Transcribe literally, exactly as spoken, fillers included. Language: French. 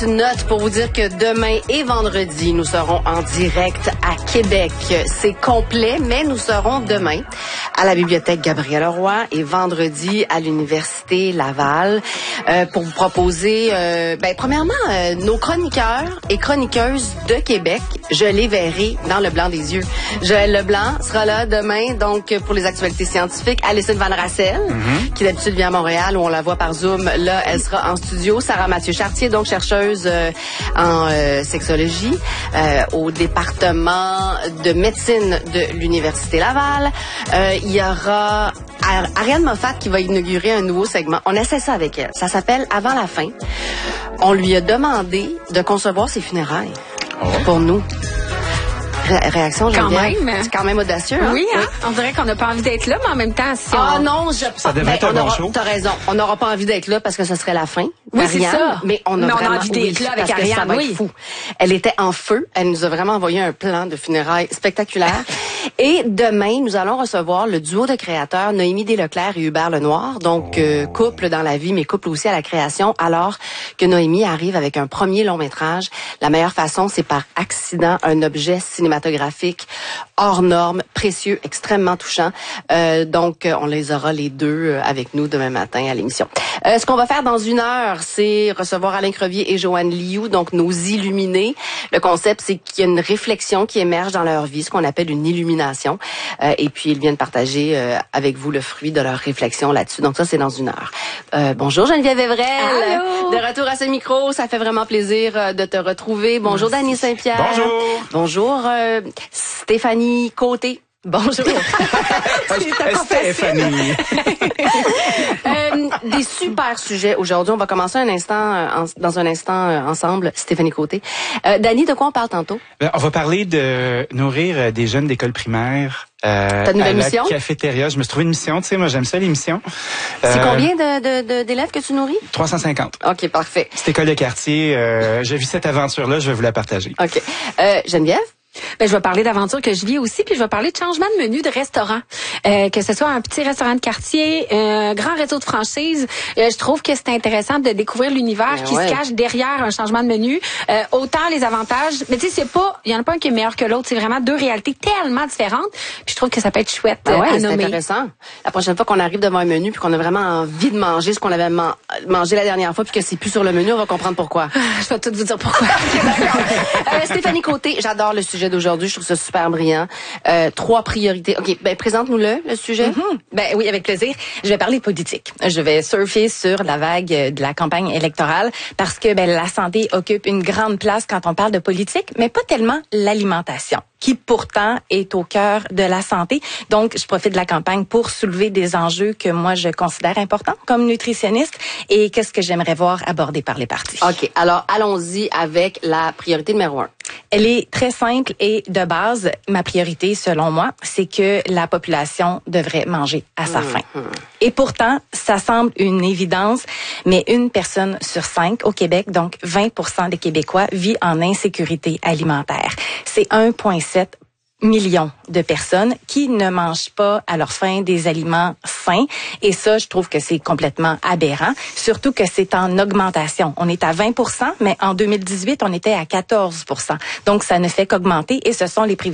petite note pour vous dire que demain et vendredi, nous serons en direct à Québec. C'est complet, mais nous serons demain à la bibliothèque Gabriel-Leroy et vendredi à l'Université Laval euh, pour vous proposer, euh, ben, premièrement, euh, nos chroniqueurs et chroniqueuses de Québec. Je les verrai dans le blanc des yeux. Joël Leblanc sera là demain, donc pour les actualités scientifiques. Alison Van Rassel, mm-hmm. qui d'habitude vient à Montréal, où on la voit par Zoom. Là, elle sera en studio. Sarah Mathieu-Chartier, donc chercheuse euh, en euh, sexologie euh, au département de médecine de l'Université Laval. Euh, il y aura Ariane Moffat qui va inaugurer un nouveau segment. On essaie ça avec elle. Ça s'appelle Avant la fin. On lui a demandé de concevoir ses funérailles oh. pour nous. Ré- réaction, quand Geneviève. même. C'est quand même audacieux, hein? Oui, hein? Oui. On dirait qu'on n'a pas envie d'être là, mais en même temps, si Ah on... non, je... Ça devrait ben, être un bon show. T'as raison. On n'aura pas envie d'être là parce que ce serait la fin. Oui, c'est ça. Mais on a mais vraiment on a envie d'être oui, là avec parce que Ariane, ça va oui. être fou. Elle était en feu. Elle nous a vraiment envoyé un plan de funérailles spectaculaire. Et demain, nous allons recevoir le duo de créateurs Noémie Desleclerc et Hubert Lenoir. Donc, euh, couple dans la vie, mais couple aussi à la création. Alors que Noémie arrive avec un premier long métrage. La meilleure façon, c'est par accident, un objet cinématographique hors norme, précieux, extrêmement touchant. Euh, donc, on les aura les deux avec nous demain matin à l'émission. Euh, ce qu'on va faire dans une heure, c'est recevoir Alain Crevier et Joanne Liu, donc nos illuminés. Le concept, c'est qu'il y a une réflexion qui émerge dans leur vie, ce qu'on appelle une illumination. Euh, et puis, ils viennent partager euh, avec vous le fruit de leur réflexion là-dessus. Donc ça, c'est dans une heure. Euh, bonjour Geneviève Evrel. Allô. De retour à ce micro, ça fait vraiment plaisir euh, de te retrouver. Bonjour Merci. Dany Saint-Pierre. Bonjour. Bonjour euh, Stéphanie Côté. Bonjour. Stéphanie. euh, des super sujets aujourd'hui. On va commencer un instant, euh, en, dans un instant euh, ensemble. Stéphanie Côté. Euh, Dany, de quoi on parle tantôt? Ben, on va parler de nourrir des jeunes d'école primaire. Euh, Ta nouvelle à la mission? Cafétéria. Je me suis trouvé une mission. Tu sais, moi, j'aime ça, les missions. C'est Euh, combien de, de, de, d'élèves que tu nourris? trois cent cinquante. OK, parfait. Cette école de quartier, euh, j'ai vu cette aventure-là, je vais vous la partager. OK. Euh, Geneviève? Ben, je vais parler d'aventures que je vis aussi, puis je vais parler de changement de menu de restaurant. Euh, que ce soit un petit restaurant de quartier, un grand réseau de franchise, euh, je trouve que c'est intéressant de découvrir l'univers Ben qui ouais. se cache derrière un changement de menu. Euh, autant les avantages, mais tu sais, c'est pas, il y en a pas un qui est meilleur que l'autre, c'est vraiment deux réalités tellement différentes. Puis je trouve que ça peut être chouette Ben euh, ouais, à c'est nommer. intéressant. La prochaine fois qu'on arrive devant un menu puis qu'on a vraiment envie de manger ce qu'on avait man- mangé la dernière fois puis que c'est plus sur le menu, on va comprendre pourquoi. Ah, je vais tout vous dire pourquoi. euh, Stéphanie Côté, j'adore le sujet d'aujourd'hui, je trouve ça super brillant. Euh, trois priorités. OK, ben présente-nous-le, le sujet. Mm-hmm. Ben oui, avec plaisir. Je vais parler politique. Je vais surfer sur la vague de la campagne électorale parce que ben la santé occupe une grande place quand on parle de politique, mais pas tellement l'alimentation, qui pourtant est au cœur de la santé. Donc, je profite de la campagne pour soulever des enjeux que moi, je considère importants comme nutritionniste et qu'est-ce que j'aimerais voir abordé par les partis. OK, alors allons-y avec la priorité numéro un. Elle est très simple et de base, ma priorité, selon moi, c'est que la population devrait manger à sa faim. Et pourtant, ça semble une évidence, mais une personne sur cinq au Québec, donc vingt pour cent des Québécois, vit en insécurité alimentaire. C'est un virgule sept millions de personnes qui ne mangent pas à leur faim des aliments sains. Et ça, je trouve que c'est complètement aberrant, surtout que c'est en augmentation. On est à vingt pour cent, mais en deux mille dix-huit, on était à quatorze pour cent. Donc, ça ne fait qu'augmenter et ce sont les